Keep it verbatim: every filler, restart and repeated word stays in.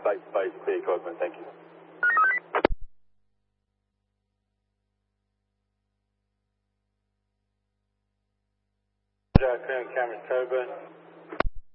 Space, space, clear Cosmo, thank you. Roger, clearing cameras, Coburn.